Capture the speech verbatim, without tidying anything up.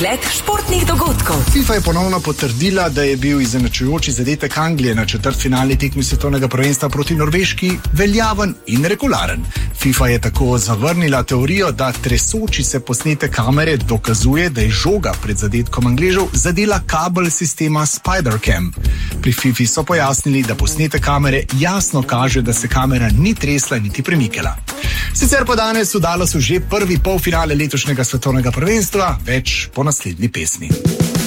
Let športnih dogodkov. FIFA je ponovno potrdila, da je bil izenačujoči zadetek Anglije na četrtfinalni tekmi svetovnega prvenstva proti Norveški veljaven in regularen. FIFA je tako zavrnila teorijo, da tresoči se posnete kamere dokazuje, da je žoga pred zadetkom Angležev zadela kabel sistema Spidercam. Pri FIFA so pojasnili, da posnete kamere jasno kaže, da se kamera ni tresla niti premikala. Sicer pa danes v Dallasu že prvi polfinale letošnjega svetovnega prvenstva, več po naslednji pesmi.